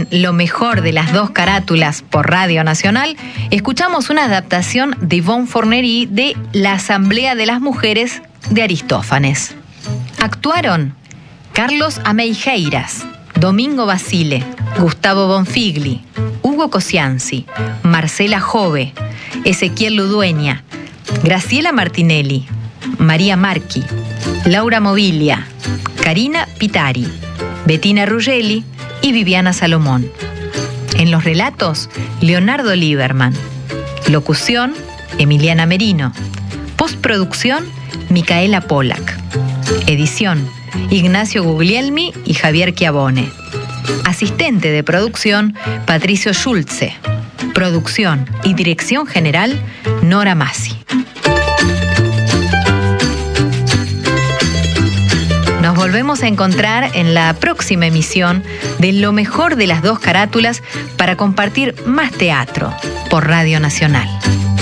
en Lo mejor de las dos carátulas por Radio Nacional, escuchamos una adaptación de Yvonne Fornery de La Asamblea de las Mujeres de Aristófanes. Actuaron Carlos Ameijeiras, Domingo Basile, Gustavo Bonfigli, Hugo Cosianzi, Marcela Jove, Ezequiel Ludueña, Graciela Martinelli, María Marchi, Laura Mobilia, Karina Pitari, Bettina Ruggeli y Viviana Salomón. En los relatos, Leonardo Lieberman. Locución, Emiliana Merino. Postproducción, Micaela Pollack. Edición, Ignacio Guglielmi y Javier Chiavone. Asistente de producción, Patricio Schulze. Producción y dirección general, Nora Massi. Nos volvemos a encontrar en la próxima emisión de Lo mejor de las dos carátulas para compartir más teatro por Radio Nacional.